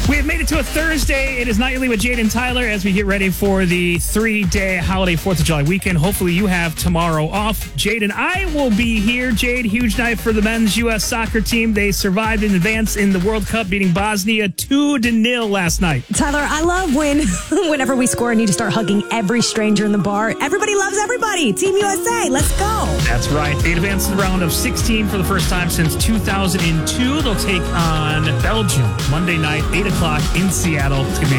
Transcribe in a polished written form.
We have made it to a Thursday. It is Nightly with Jade and Tyler as we get ready for the 3-day holiday 4th of July weekend. Hopefully you have tomorrow off. Jade and I will be here. Jade, huge night for the men's U.S. soccer team. They survived in advance in the World Cup, beating Bosnia 2-0 last night. Tyler, I love whenever we score and need to start hugging every stranger in the bar. Everybody loves everybody. Team USA, let's go. That's right. They advanced to the round of 16 for the first time since 2002. They'll take on Belgium Monday night, 8 o'clock in Seattle. It's going to be